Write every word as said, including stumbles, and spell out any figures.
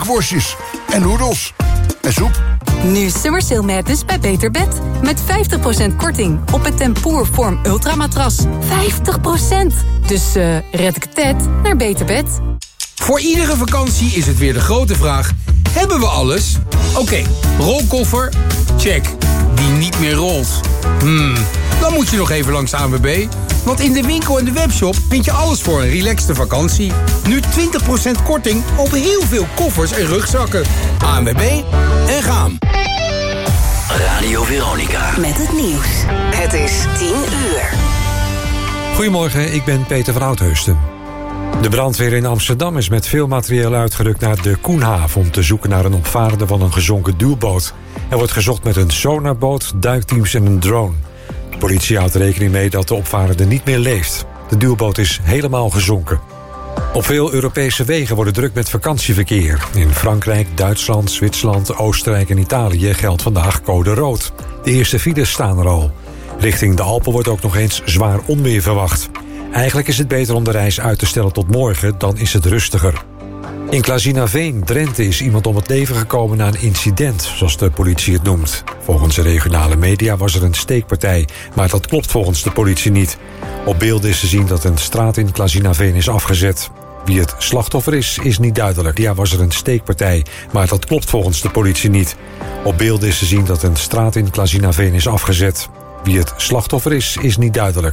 worstjes en noedels en soep. Nu Summer Sale Madness bij Beter Bed. Met vijftig procent korting op het Tempoor Form Ultra matras. vijftig procent! Dus uh, red ik het tijd naar Beter Bed. Voor iedere vakantie is het weer de grote vraag: hebben we alles? Oké, okay, rolkoffer? Check. Die niet meer rolt? Hmm, dan moet je nog even langs A N W B. Want in de winkel en de webshop vind je alles voor een relaxte vakantie. Nu twintig procent korting op heel veel koffers en rugzakken. A N W B en gaan. Radio Veronica. Met het nieuws. Het is tien uur. Goedemorgen, ik ben Peter van Oudheusden. De brandweer in Amsterdam is met veel materieel uitgerukt naar de Koenhaven om te zoeken naar een opvarende van een gezonken duwboot. Er wordt gezocht met een sonarboot, duikteams en een drone. De politie houdt rekening mee dat de opvarende niet meer leeft. De duwboot is helemaal gezonken. Op veel Europese wegen wordt druk met vakantieverkeer. In Frankrijk, Duitsland, Zwitserland, Oostenrijk en Italië geldt vandaag code rood. De eerste files staan er al. Richting de Alpen wordt ook nog eens zwaar onweer verwacht. Eigenlijk is het beter om de reis uit te stellen tot morgen, dan is het rustiger. In Klazinaveen, Drenthe, is iemand om het leven gekomen na een incident, zoals de politie het noemt. Volgens de regionale media was er een steekpartij, maar dat klopt volgens de politie niet. Op beelden is te zien dat een straat in Klazinaveen is afgezet. Wie het slachtoffer is, is niet duidelijk. Ja, was er een steekpartij, maar dat klopt volgens de politie niet. Op beelden is te zien dat een straat in Klazinaveen is afgezet. Wie het slachtoffer is, is niet duidelijk.